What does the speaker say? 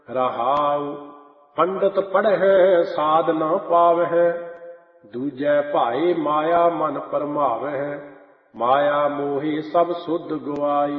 ਰਹਾਉ ਪੰਡਤ ਪੜ੍ਹੈ ਸਾਧ ਨਾ ਪਾਵਹਿ, ਦੂਜੈ ਭਾਏ ਮਾਇਆ ਮਨ ਭਰਮਾਵਹਿ। ਮਾਇਆ ਮੋਹਿ ਸਭ ਸੁਧ ਗਵਾਈ,